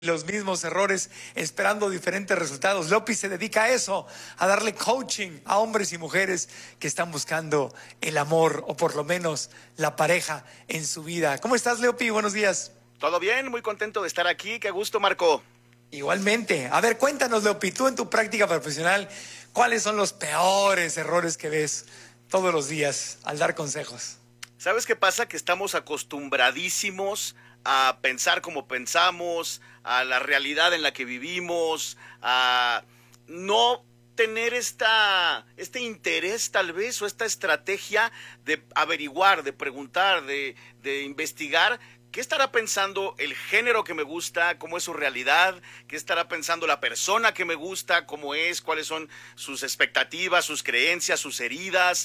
los mismos errores, esperando diferentes resultados. Leopi se dedica a eso, a darle coaching a hombres y mujeres que están buscando el amor o por lo menos la pareja en su vida. ¿Cómo estás, Leopi? Buenos días. Todo bien, muy contento de estar aquí. Qué gusto, Marco. Igualmente. A ver, cuéntanos, Leopi, tú en tu práctica profesional, ¿cuáles son los peores errores que ves todos los días al dar consejos? ¿Sabes qué pasa? Que estamos acostumbradísimos a pensar como pensamos, a la realidad en la que vivimos, a no tener este interés tal vez o esta estrategia de averiguar, de preguntar, de investigar. ¿Qué estará pensando el género que me gusta? ¿Cómo es su realidad? ¿Qué estará pensando la persona que me gusta? ¿Cómo es? ¿Cuáles son sus expectativas, sus creencias, sus heridas?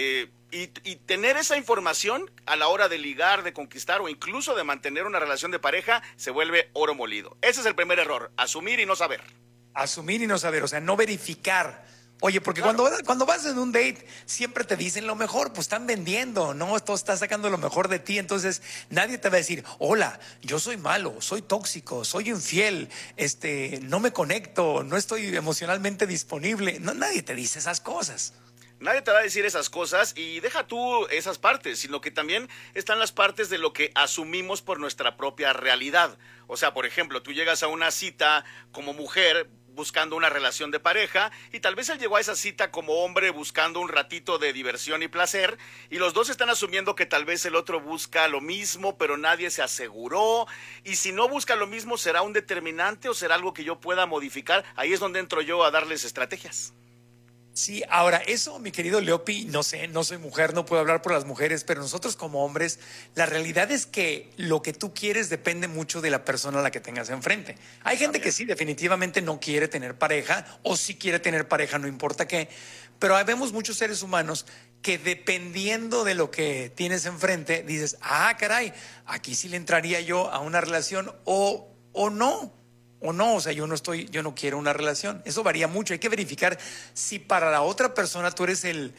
Y tener esa información a la hora de ligar, de conquistar o incluso de mantener una relación de pareja se vuelve oro molido. Ese es el primer error, asumir y no saber. Asumir y no saber, o sea, no verificar. Oye, porque Claro. cuando vas en un date, siempre te dicen lo mejor, pues están vendiendo, ¿no? Todo está sacando lo mejor de ti, entonces nadie te va a decir, hola, yo soy malo, soy tóxico, soy infiel, no me conecto, no estoy emocionalmente disponible. No, nadie te dice esas cosas. Nadie te va a decir esas cosas y deja tú esas partes, sino que también están las partes de lo que asumimos por nuestra propia realidad. O sea, por ejemplo, tú llegas a una cita como mujer buscando una relación de pareja y tal vez él llegó a esa cita como hombre buscando un ratito de diversión y placer y los dos están asumiendo que tal vez el otro busca lo mismo, pero nadie se aseguró y si no busca lo mismo será un determinante o será algo que yo pueda modificar. Ahí es donde entro yo a darles estrategias. Sí, ahora, eso, mi querido Leopi, no sé, no soy mujer, no puedo hablar por las mujeres, pero nosotros como hombres, la realidad es que lo que tú quieres depende mucho de la persona a la que tengas enfrente. Hay gente que También. sí, definitivamente no quiere tener pareja, o sí quiere tener pareja, no importa qué, pero vemos muchos seres humanos que dependiendo de lo que tienes enfrente, dices, ah, caray, aquí sí le entraría yo a una relación o no. O no, o sea, yo no quiero una relación. Eso varía mucho. Hay que verificar si para la otra persona tú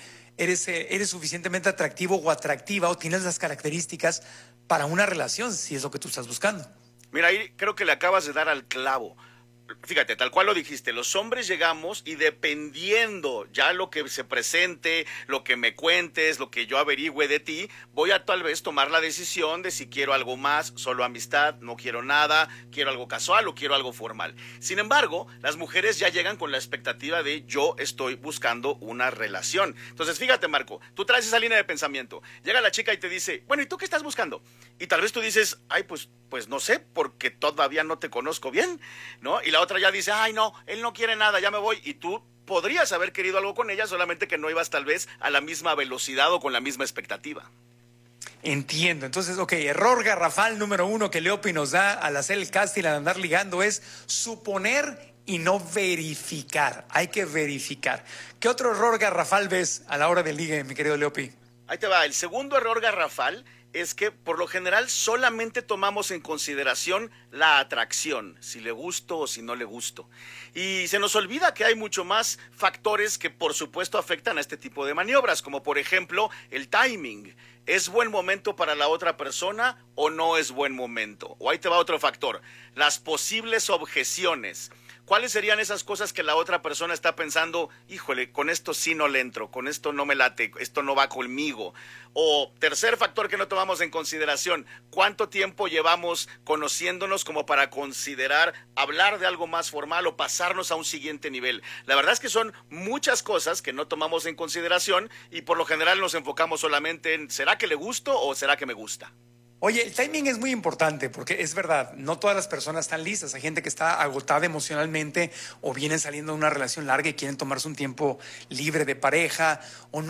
eres suficientemente atractivo o atractiva o tienes las características para una relación, si es lo que tú estás buscando. Mira, ahí creo que le acabas de dar al clavo. Fíjate, tal cual lo dijiste, los hombres llegamos y dependiendo ya lo que se presente, lo que me cuentes, lo que yo averigüe de ti, voy a tal vez tomar la decisión de si quiero algo más, solo amistad, no quiero nada, quiero algo casual o quiero algo formal. Sin embargo, las mujeres ya llegan con la expectativa de yo estoy buscando una relación. Entonces, fíjate, Marco, tú traes esa línea de pensamiento. Llega la chica y te dice, bueno, ¿y tú qué estás buscando? Y tal vez tú dices, ay, pues no sé, porque todavía no te conozco bien, ¿no? Y la otra ya dice, ay, no, él no quiere nada, ya me voy. Y tú podrías haber querido algo con ella, solamente que no ibas tal vez a la misma velocidad o con la misma expectativa. Entiendo. Entonces, ok, error garrafal número uno que Leopi nos da al hacer el casting, al andar ligando, es suponer y no verificar. Hay que verificar. ¿Qué otro error garrafal ves a la hora del ligue, mi querido Leopi? Ahí te va. El segundo error garrafal es que por lo general solamente tomamos en consideración la atracción, si le gusto o si no le gusto. Y se nos olvida que hay mucho más factores que por supuesto afectan a este tipo de maniobras, como por ejemplo el timing. ¿Es buen momento para la otra persona o no es buen momento? O ahí te va otro factor, las posibles objeciones. ¿Cuáles serían esas cosas que la otra persona está pensando, híjole, con esto sí no le entro, con esto no me late, esto no va conmigo? O tercer factor que no tomamos en consideración, ¿cuánto tiempo llevamos conociéndonos como para considerar hablar de algo más formal o pasarnos a un siguiente nivel? La verdad es que son muchas cosas que no tomamos en consideración y por lo general nos enfocamos solamente en ¿será que le gusto o será que me gusta? Oye, el timing es muy importante porque es verdad, no todas las personas están listas. Hay gente que está agotada emocionalmente o vienen saliendo de una relación larga y quieren tomarse un tiempo libre de pareja o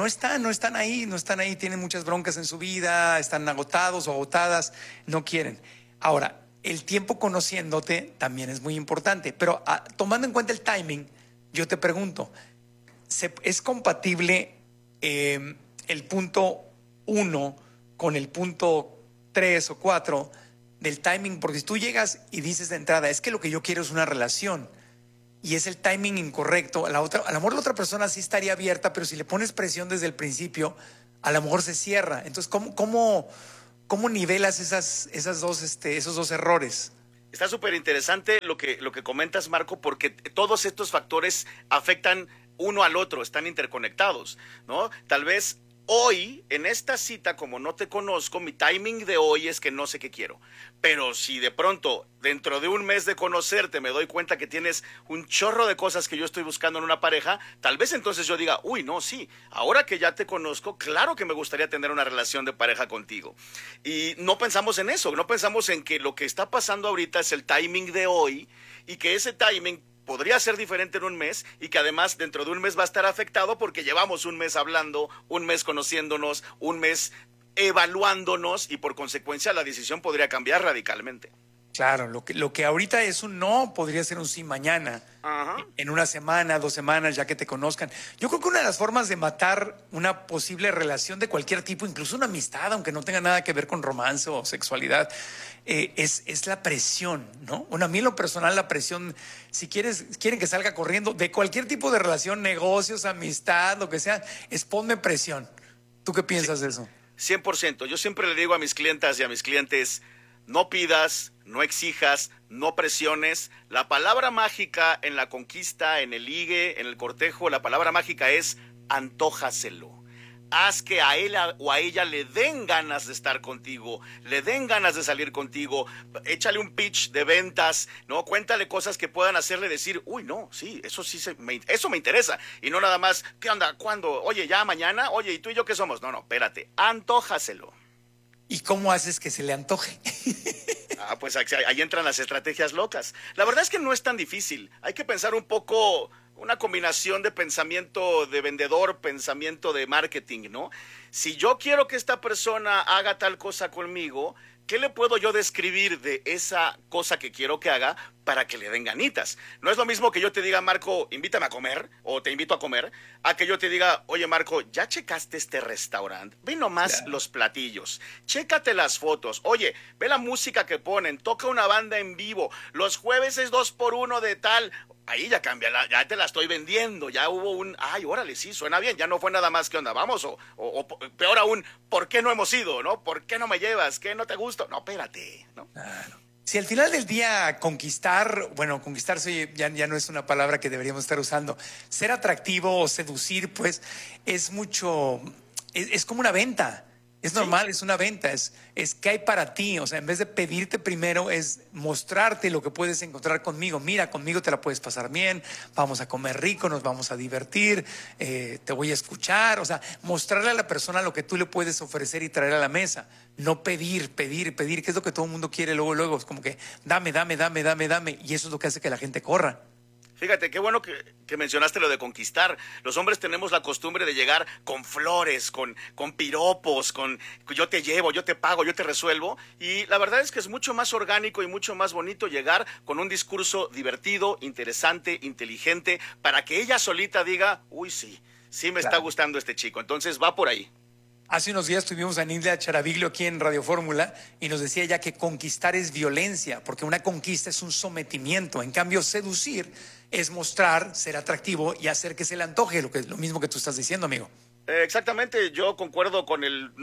no están ahí, tienen muchas broncas en su vida, están agotados o agotadas, no quieren. Ahora, el tiempo conociéndote también es muy importante, pero tomando en cuenta el timing, yo te pregunto, ¿es compatible el punto uno con el punto 3 o 4 del timing? Porque si tú llegas y dices de entrada, es que lo que yo quiero es una relación y es el timing incorrecto, a lo mejor la otra persona sí estaría abierta, pero si le pones presión desde el principio, a lo mejor se cierra. Entonces, ¿cómo nivelas esos dos errores? Está súper interesante lo que comentas, Marco, porque todos estos factores afectan uno al otro, están interconectados, ¿no? Tal vez hoy, en esta cita, como no te conozco, mi timing de hoy es que no sé qué quiero. Pero si de pronto, dentro de un mes de conocerte, me doy cuenta que tienes un chorro de cosas que yo estoy buscando en una pareja, tal vez entonces yo diga, uy, no, sí, ahora que ya te conozco, claro que me gustaría tener una relación de pareja contigo. Y no pensamos en eso, no pensamos en que lo que está pasando ahorita es el timing de hoy y que ese timing podría ser diferente en un mes y que además dentro de un mes va a estar afectado porque llevamos un mes hablando, un mes conociéndonos, un mes evaluándonos y por consecuencia la decisión podría cambiar radicalmente. Claro, lo que ahorita es un no podría ser un sí mañana, Ajá. en una semana, 2 semanas, ya que te conozcan. Yo creo que una de las formas de matar una posible relación de cualquier tipo, incluso una amistad, aunque no tenga nada que ver con romance o sexualidad, es la presión, ¿no? Bueno, a mí en lo personal la presión, si quieren que salga corriendo de cualquier tipo de relación, negocios, amistad, lo que sea, es ponme presión. ¿Tú qué Sí, piensas de eso? 100%. Yo siempre le digo a mis clientas y a mis clientes, no pidas, no exijas, no presiones. La palabra mágica en la conquista, en el ligue, en el cortejo, la palabra mágica es antójaselo. Haz que a él o a ella le den ganas de estar contigo, le den ganas de salir contigo, échale un pitch de ventas, ¿no? Cuéntale cosas que puedan hacerle decir, uy, no, sí, eso sí, eso me interesa. Y no nada más, ¿qué onda? ¿Cuándo? Oye, ¿ya mañana? Oye, ¿y tú y yo qué somos? No, no, espérate, antójaselo. ¿Y cómo haces que se le antoje? Ah, pues ahí entran las estrategias locas. La verdad es que no es tan difícil. Hay que pensar un poco, una combinación de pensamiento de vendedor, pensamiento de marketing, ¿no? Si yo quiero que esta persona haga tal cosa conmigo, ¿qué le puedo yo describir de esa cosa que quiero que haga para que le den ganitas? No es lo mismo que yo te diga, Marco, invítame a comer, o te invito a comer, a que yo te diga, oye, Marco, ¿ya checaste este restaurante? Ve nomás Claro. los platillos, chécate las fotos, oye, ve la música que ponen, toca una banda en vivo, los jueves es 2x1 de tal. Ahí ya cambia, ya te la estoy vendiendo, ya hubo un, ay, órale, sí, suena bien, ya no fue nada más que onda, vamos, o peor aún, ¿por qué no hemos ido, no? ¿Por qué no me llevas? ¿Qué no te gusta? No, espérate, ¿no? Si al final del día conquistar, bueno, conquistarse ya no es una palabra que deberíamos estar usando, ser atractivo o seducir, pues es mucho, es como una venta, es Sí, normal, es una venta, es qué hay para ti, o sea, en vez de pedirte primero es mostrarte lo que puedes encontrar conmigo, mira, conmigo te la puedes pasar bien, vamos a comer rico, nos vamos a divertir, te voy a escuchar, o sea, mostrarle a la persona lo que tú le puedes ofrecer y traer a la mesa. No pedir, que es lo que todo el mundo quiere luego, es como que dame, y eso es lo que hace que la gente corra. fíjate, qué bueno que mencionaste lo de conquistar. Los hombres tenemos la costumbre de llegar con flores, con piropos, con yo te llevo, yo te pago, yo te resuelvo. Y la verdad es que es mucho más orgánico y mucho más bonito llegar con un discurso divertido, interesante, inteligente, para que ella solita diga, uy, sí, sí me está Claro. gustando este chico. Entonces va por ahí. Hace unos días tuvimos a Nilda Charaviglio aquí en Radio Fórmula y nos decía ya que conquistar es violencia, porque una conquista es un sometimiento. En cambio, seducir es mostrar, ser atractivo y hacer que se le antoje, lo mismo que tú estás diciendo, amigo. Exactamente, yo concuerdo con el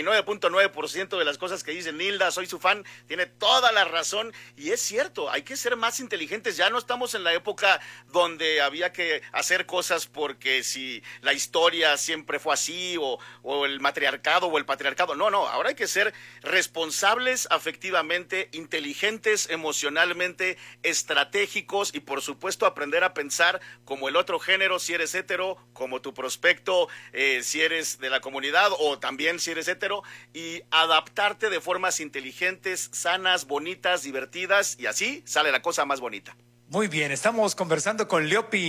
99.9% de las cosas que dice Nilda, soy su fan, tiene toda la razón y es cierto, hay que ser más inteligentes, ya no estamos en la época donde había que hacer cosas porque si la historia siempre fue así o el matriarcado o el patriarcado, no, no, ahora hay que ser responsables afectivamente, inteligentes emocionalmente, estratégicos y por supuesto aprender a pensar como el otro género, si eres hetero, como tu prospecto, si eres de la comunidad o también si eres hetero y adaptarte de formas inteligentes, sanas, bonitas, divertidas y así sale la cosa más bonita. Muy bien, estamos conversando con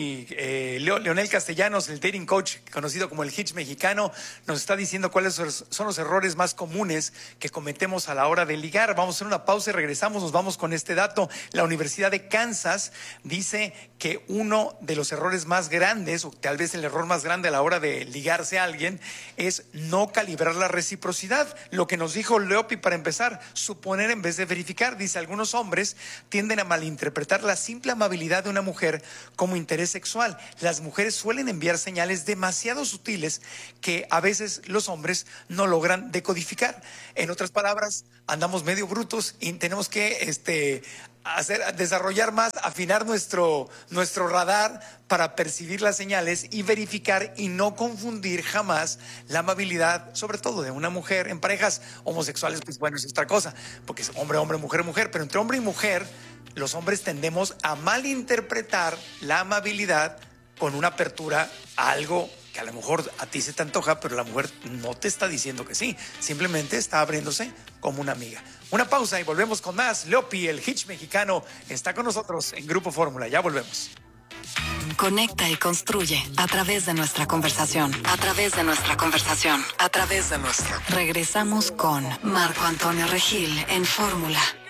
Leonel Castellanos, el dating coach conocido como el Hitch mexicano. Nos está diciendo cuáles son los errores más comunes que cometemos a la hora de ligar. Vamos a hacer una pausa y regresamos, nos vamos con este dato. La Universidad de Kansas dice que uno de los errores más grandes, o tal vez el error más grande a la hora de ligarse a alguien, es no calibrar la reciprocidad. Lo que nos dijo Leopi para empezar, suponer en vez de verificar. Dice, algunos hombres tienden a malinterpretar la simple amabilidad de una mujer como interés sexual. Las mujeres suelen enviar señales demasiado sutiles que a veces los hombres no logran decodificar. En otras palabras, andamos medio brutos y tenemos que desarrollar más, afinar nuestro radar para percibir las señales y verificar y no confundir jamás la amabilidad, sobre todo de una mujer. En parejas homosexuales, pues bueno, es otra cosa, porque es hombre, hombre, mujer, mujer, pero entre hombre y mujer, los hombres tendemos a malinterpretar la amabilidad con una apertura a algo que a lo mejor a ti se te antoja, pero la mujer no te está diciendo que sí, simplemente está abriéndose como una amiga. Una pausa y volvemos con más. Leopi, el hitch mexicano, está con nosotros en Grupo Fórmula. Ya volvemos. Conecta y construye a través de nuestra conversación. A través de nuestra conversación. A través de nuestra. Regresamos con Marco Antonio Regil en Fórmula.